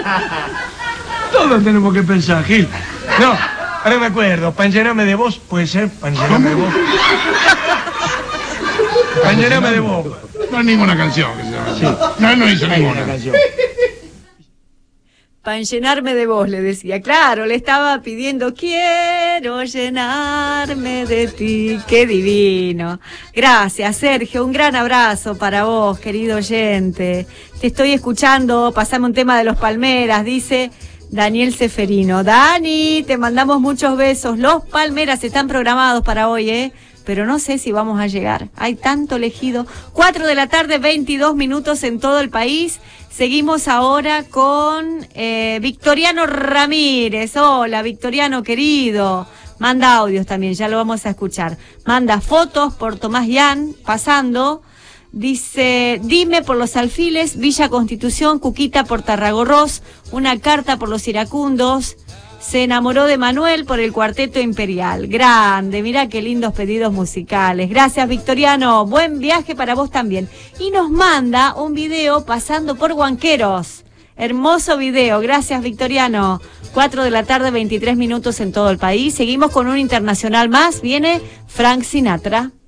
Todos tenemos que pensar, Gil. No, ahora me acuerdo. Panllename de vos, puede ser. Panllename de vos. Panllename de vos. No hay ninguna canción que se llama así. Sí. No hizo ninguna canción. Para llenarme de vos, le decía. Claro, le estaba pidiendo, quiero llenarme de ti. Qué divino. Gracias, Sergio. Un gran abrazo para vos, querido oyente. Te estoy escuchando. Pasame un tema de los Palmeras, dice Daniel Ceferino. Dani, te mandamos muchos besos. Los Palmeras están programados para hoy, pero no sé si vamos a llegar. Hay tanto elegido. 4 de la tarde, 22 minutos en todo el país. Seguimos ahora con Victoriano Ramírez. Hola, Victoriano querido. Manda audios también, ya lo vamos a escuchar. Manda fotos por Tomás Yan, pasando. Dice, dime por los Alfiles, Villa Constitución, Cuquita por Tarragorros, una carta por los iracundos. Se enamoró de Manuel por el Cuarteto Imperial. Grande, mirá qué lindos pedidos musicales. Gracias, Victoriano. Buen viaje para vos también. Y nos manda un video pasando por Huanqueros. Hermoso video. Gracias, Victoriano. 4 de la tarde, 23 minutos en todo el país. Seguimos con un internacional más. Viene Frank Sinatra.